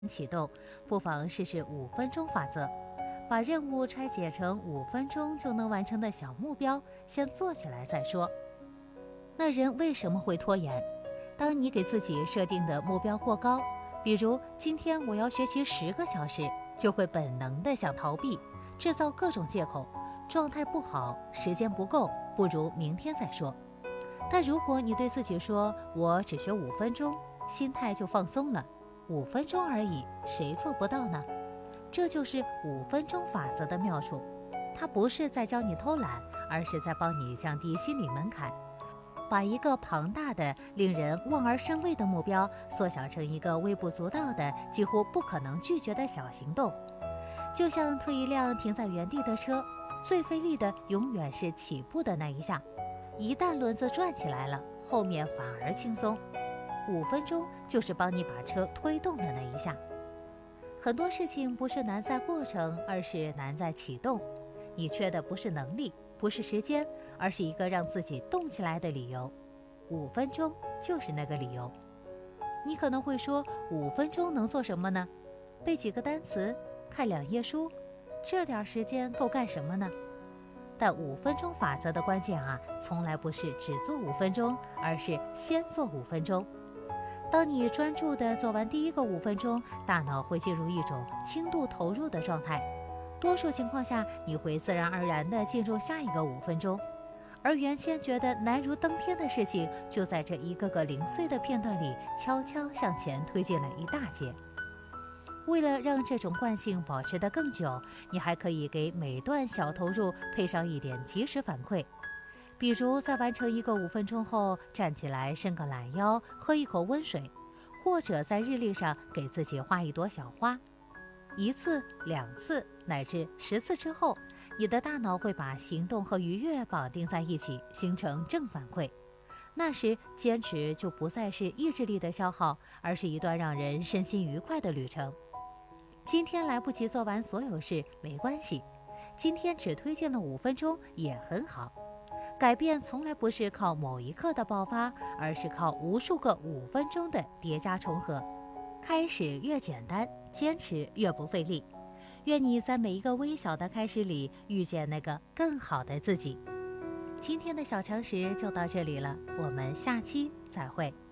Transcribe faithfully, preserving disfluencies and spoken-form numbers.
启动，不妨试试五分钟法则，把任务拆解成五分钟就能完成的小目标，先做起来再说。那人为什么会拖延？当你给自己设定的目标过高，比如今天我要学习十个小时，就会本能的想逃避，制造各种借口，状态不好，时间不够，不如明天再说。但如果你对自己说我只学五分钟，心态就放松了，五分钟而已，谁做不到呢？这就是五分钟法则的妙处，它不是在教你偷懒，而是在帮你降低心理门槛，把一个庞大的、令人望而生畏的目标缩小成一个微不足道的、几乎不可能拒绝的小行动。就像推一辆停在原地的车，最费力的永远是起步的那一下，一旦轮子转起来了，后面反而轻松。五分钟就是帮你把车推动的那一下。很多事情不是难在过程，而是难在启动。你缺的不是能力，不是时间，而是一个让自己动起来的理由。五分钟就是那个理由。你可能会说，五分钟能做什么呢？背几个单词，看两页书，这点时间够干什么呢？但五分钟法则的关键啊，从来不是只做五分钟，而是先做五分钟。当你专注地做完第一个五分钟，大脑会进入一种轻度投入的状态，多数情况下你会自然而然地进入下一个五分钟，而原先觉得难如登天的事情，就在这一个个零碎的片段里悄悄向前推进了一大截。为了让这种惯性保持得更久，你还可以给每段小投入配上一点及时反馈，比如在完成一个五分钟后，站起来伸个懒腰，喝一口温水，或者在日历上给自己画一朵小花。一次、两次乃至十次之后，你的大脑会把行动和愉悦绑定在一起，形成正反馈。那时坚持就不再是意志力的消耗，而是一段让人身心愉快的旅程。今天来不及做完所有事没关系，今天只推进了五分钟也很好。改变从来不是靠某一刻的爆发，而是靠无数个五分钟的叠加重合。开始越简单，坚持越不费力。愿你在每一个微小的开始里遇见那个更好的自己。今天的小常识就到这里了，我们下期再会。